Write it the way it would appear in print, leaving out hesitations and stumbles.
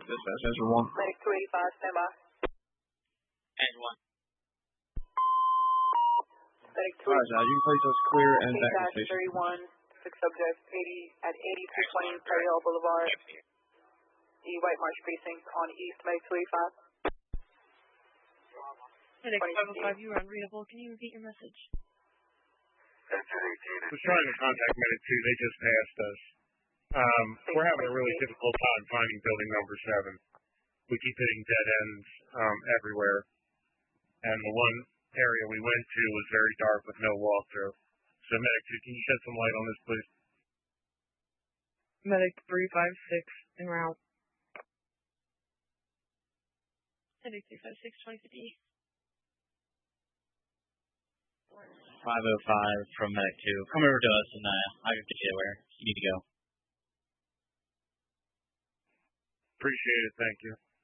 Dispatch, answer 1. Medic 285, stand by. And 1. Medic Alright, Josh, you can place us clear and back to the station. 31, 6 subjects, 80 at 8220 Perry Boulevard, the White Marsh Precinct on East, Medic 285. Medic 505, you are unreadable. Can you repeat your message? Was trying to contact Medic 2. They just passed us. We're having a really difficult time finding building number 7. We keep hitting dead ends everywhere. And the one area we went to was very dark with no walkthrough. So Medic 2, can you shed some light on this, please? Medic 356, en route. Medic 356, 2050. 505 from Medic 2. Come over to us and I'll get you where you need to go. Appreciate it. Thank you.